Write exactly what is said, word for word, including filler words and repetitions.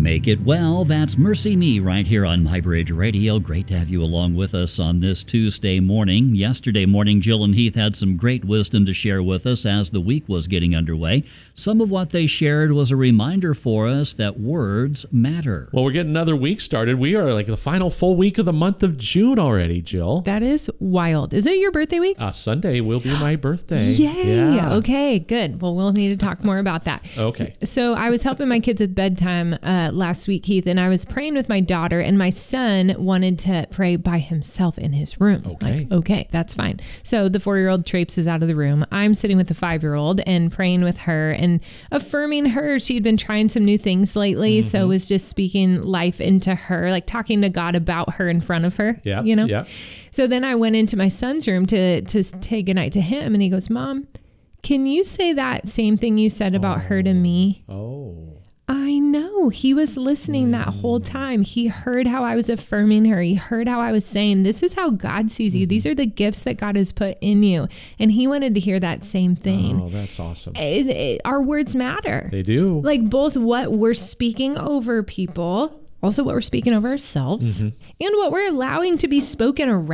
Make it well. That's Mercy Me right here on MyBridge Radio. Great to have you along with us on this Tuesday morning. Yesterday morning, Jill and Heath had some great wisdom to share with us as the week was getting underway. Some of what they shared was a reminder for us that words matter. Well, we're getting another week started. We are like the final full week of the month of June already, Jill. That is wild. Is it your birthday week? Uh, Sunday will be my birthday. Yay. Yeah. Okay, good. Well, we'll need to talk more about that. Okay. So, so I was helping my kids with bedtime uh, last week, Heath, and I was praying with my daughter, and my son wanted to pray by himself in his room. Okay. Like, okay, that's fine. So the four-year-old traipses out of the room. I'm sitting with the five-year-old and praying with her and affirming her. She had been trying some new things lately, mm-hmm. so was just speaking life into her, like talking to God about her in front of her. Yeah. You know? Yeah. So then I went into my son's room to to say goodnight to him, and he goes, "Mom, can you say that same thing you said about oh. her to me?" Oh. I know. He was listening mm. that whole time. He heard how I was affirming her. He heard how I was saying, this is how God sees you. Mm-hmm. These are the gifts that God has put in you. And he wanted to hear that same thing. Oh, that's awesome. It, it, our words matter. They do. Like both what we're speaking over people, also what we're speaking over ourselves, mm-hmm. and what we're allowing to be spoken around